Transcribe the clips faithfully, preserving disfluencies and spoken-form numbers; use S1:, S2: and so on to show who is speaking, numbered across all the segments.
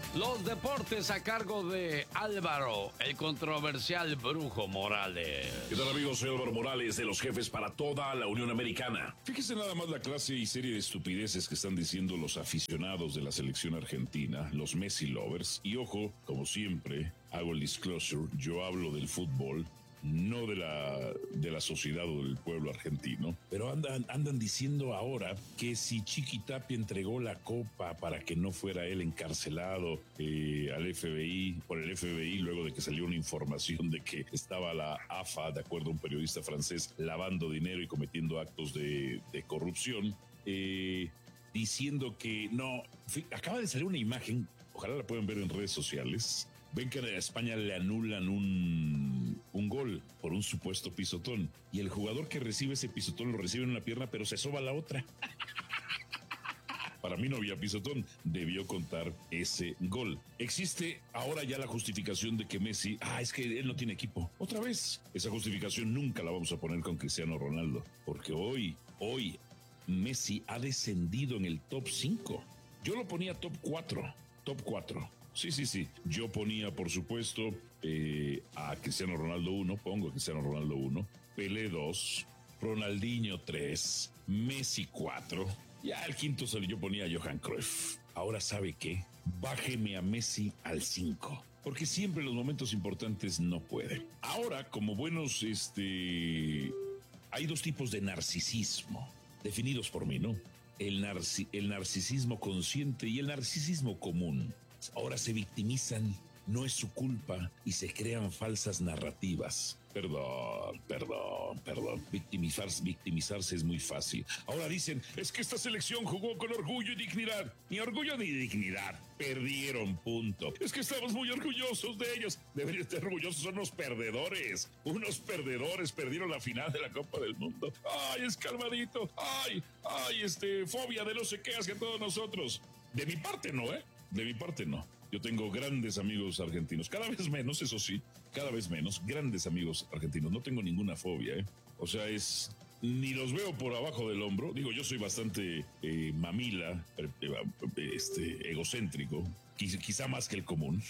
S1: Los deportes a cargo de Álvaro, el controversial Brujo Morales.
S2: ¿Qué tal, amigos? Soy Álvaro Morales, de los jefes para toda la Unión Americana. Fíjese nada más la clase y serie de estupideces que están diciendo los aficionados de la selección argentina, los Messi lovers. Y ojo, como siempre, hago el disclosure, yo hablo del fútbol, no de la, de la sociedad o del pueblo argentino, pero andan, andan diciendo ahora que si Chiqui Tapia entregó la copa para que no fuera él encarcelado eh, al F B I, por el F B I, luego de que salió una información de que estaba la A F A, de acuerdo a un periodista francés, lavando dinero y cometiendo actos de, de corrupción, eh, diciendo que no, acaba de salir una imagen, ojalá la puedan ver en redes sociales. Ven que a España le anulan un, un gol por un supuesto pisotón. Y el jugador que recibe ese pisotón lo recibe en una pierna, pero se soba la otra. Para mí no había pisotón, debió contar ese gol. Existe ahora ya la justificación de que Messi, ah, es que él no tiene equipo. Otra vez, esa justificación nunca la vamos a poner con Cristiano Ronaldo. Porque hoy, hoy, Messi ha descendido en el top cinco. Yo lo ponía top cuatro, top cuatro. Sí, sí, sí. Yo ponía, por supuesto, eh, a Cristiano Ronaldo uno, pongo a Cristiano Ronaldo uno, Pelé dos, Ronaldinho tres, Messi cuatro. Ya al quinto salió, yo ponía a Johan Cruyff. Ahora, ¿sabe qué? Bájeme a Messi al cinco, porque siempre en los momentos importantes no puede. Ahora, como buenos, este... hay dos tipos de narcisismo, definidos por mí, ¿no? El, narci- el narcisismo consciente y el narcisismo común. Ahora se victimizan, no es su culpa y se crean falsas narrativas. Perdón, perdón, perdón. Victimizarse, victimizarse es muy fácil. Ahora dicen, es que esta selección jugó con orgullo y dignidad. Ni orgullo ni dignidad. Perdieron, punto. Es que estamos muy orgullosos de ellos. Deberían estar orgullosos, son unos perdedores. Unos perdedores perdieron la final de la Copa del Mundo. Ay, escalmadito. Ay, ay, este, fobia de no sé qué hacia todos nosotros. De mi parte no, ¿eh? De mi parte no. Yo tengo grandes amigos argentinos, cada vez menos, eso sí, cada vez menos, grandes amigos argentinos. No tengo ninguna fobia, ¿eh? O sea, es... ni los veo por abajo del hombro. Digo, yo soy bastante eh, mamila, este, egocéntrico, quizá, quizá más que el común.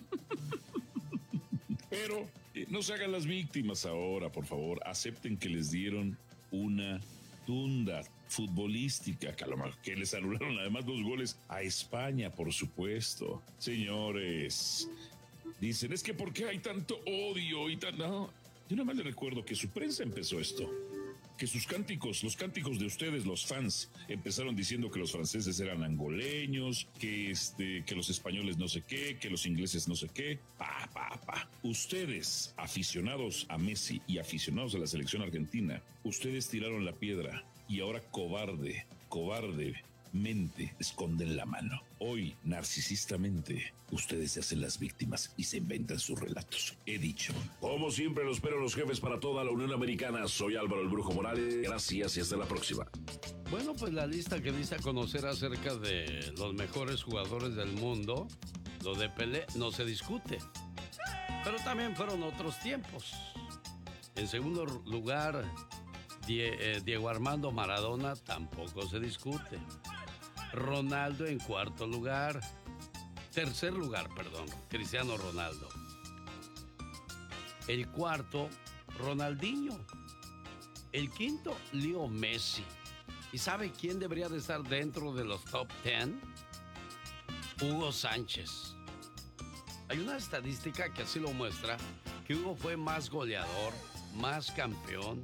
S2: Pero eh, no se hagan las víctimas ahora, por favor. Acepten que les dieron una tunda futbolística, que les anularon además dos goles a España, por supuesto. Señores, dicen, es que ¿por qué hay tanto odio y tan... No, yo nada más les recuerdo que su prensa empezó esto, que sus cánticos, los cánticos de ustedes, los fans, empezaron diciendo que los franceses eran angoleños, que este, que los españoles no sé qué, que los ingleses no sé qué. Pa, pa, pa. Ustedes, aficionados a Messi y aficionados a la selección argentina, ustedes tiraron la piedra y ahora cobarde, cobardemente esconden la mano. Hoy, narcisistamente, ustedes se hacen las víctimas y se inventan sus relatos. He dicho.
S3: Como siempre, los espero los jefes para toda la Unión Americana. Soy Álvaro el Brujo Morales. Gracias y hasta la próxima.
S1: Bueno, pues la lista que dice a conocer acerca de los mejores jugadores del mundo, lo de Pelé no se discute. Pero también fueron otros tiempos. En segundo lugar, Die- eh, Diego Armando Maradona tampoco se discute. Ronaldo en cuarto lugar. Tercer lugar, perdón, Cristiano Ronaldo. El cuarto, Ronaldinho. El quinto, Leo Messi. ¿Y sabe quién debería de estar dentro de los top diez? Hugo Sánchez. Hay una estadística que así lo muestra, que Hugo fue más goleador, más campeón,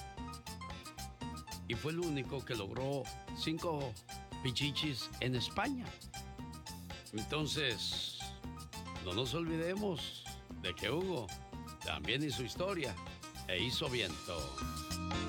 S1: y fue el único que logró cinco pichichis en España. Entonces, no nos olvidemos de que Hugo también hizo historia e hizo viento.